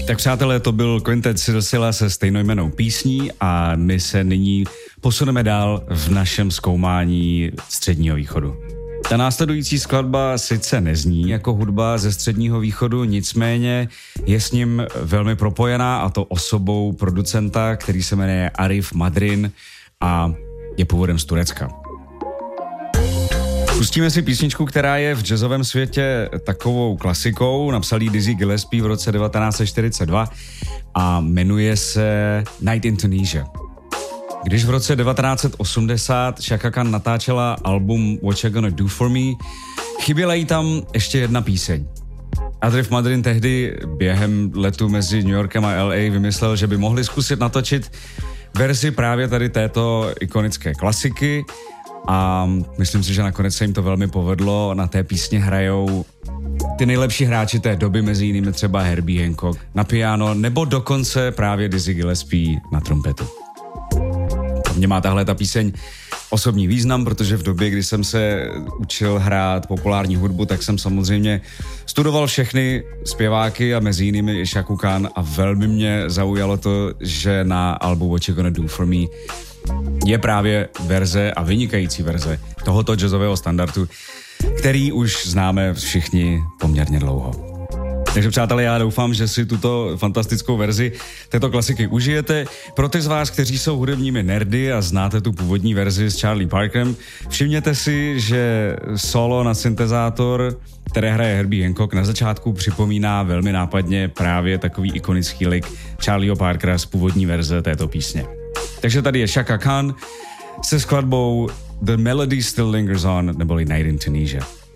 Tak přátelé, to byl Quintet Silsila se stejnojmennou písní a my se nyní posuneme dál v našem zkoumání Středního východu. Ta následující skladba sice nezní jako hudba ze Středního východu, nicméně je s ním velmi propojená, a to osobou producenta, který se jmenuje Arif Madrin a je původem z Turecka. Pustíme si písničku, která je v jazzovém světě takovou klasikou, napsal ji Dizzy Gillespie v roce 1942 a jmenuje se Night in Tunisia. Když v roce 1980 Chaka Khan natáčela album What You Gonna Do For Me, chyběla jí tam ještě jedna píseň. Arif Madrin tehdy během letu mezi New Yorkem a LA vymyslel, že by mohli zkusit natočit verzi právě tady této ikonické klasiky, a myslím si, že nakonec se jim to velmi povedlo. Na té písně hrajou ty nejlepší hráči té doby, mezi jinými třeba Herbie Hancock na piano, nebo dokonce právě Dizzy Gillespie na trumpetu. Pro mě má tahle ta píseň osobní význam, protože v době, kdy jsem se učil hrát populární hudbu, tak jsem samozřejmě studoval všechny zpěváky a mezi jinými i Chaku Khan, a velmi mě zaujalo to, že na albu What You Gonna Do For Me je právě verze a vynikající verze tohoto jazzového standardu, který už známe všichni poměrně dlouho. Takže přátelé, já doufám, že si tuto fantastickou verzi této klasiky užijete. Pro ty z vás, kteří jsou hudebními nerdy a znáte tu původní verzi s Charlie Parkerem, všimněte si, že solo na syntezátor, které hraje Herbie Hancock, na začátku připomíná velmi nápadně právě takový ikonický lick Charlieho Parkera z původní verze této písně. Takže tady je Chaka Khan se skladbou The Melody Still Lingers On, neboli Night in Tunisia.